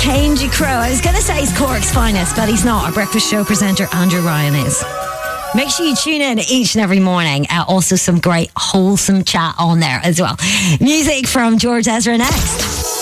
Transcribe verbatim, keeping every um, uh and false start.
Tangy Crow. I was going to say he's Cork's finest, but he's not. Our breakfast show presenter, Andrew Ryan, is. Make sure you tune in each and every morning. Uh, also, some great wholesome chat on there as well. Music from George Ezra next.